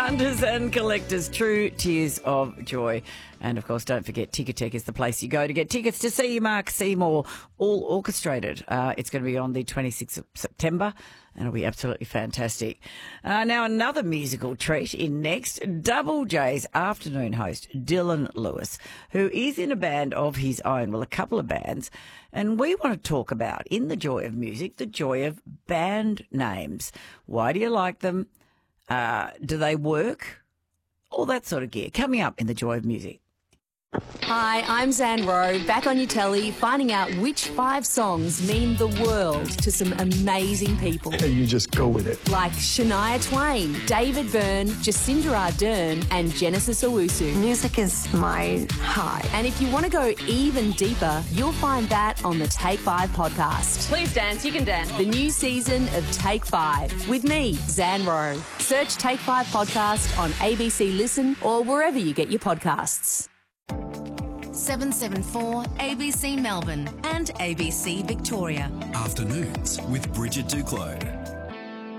Hunters and collectors, true tears of joy. And, of course, don't forget Ticketek is the place you go to get tickets to see Mark Seymour, all orchestrated. It's going to be on the 26th of September, and it'll be absolutely fantastic. Now, another musical treat in next, Double J's afternoon host, Dylan Lewis, who is in a band of his own, well, a couple of bands, and we want to talk about, in the joy of music, the joy of band names. Why do you like them? Do they work? All that sort of gear. Coming up in the joy of music. Hi, I'm Zan Rowe, back on your telly, finding out which 5 songs mean the world to some amazing people. And you just go with it. Like Shania Twain, David Byrne, Jacinda Ardern, and Genesis Owusu. Music is my high. And if you want to go even deeper, you'll find that on the Take 5 podcast. Please dance, you can dance. The new season of Take 5 with me, Zan Rowe. Search Take 5 podcast on ABC Listen or wherever you get your podcasts. 774 ABC Melbourne and ABC Victoria. Afternoons with Bridget Duclos.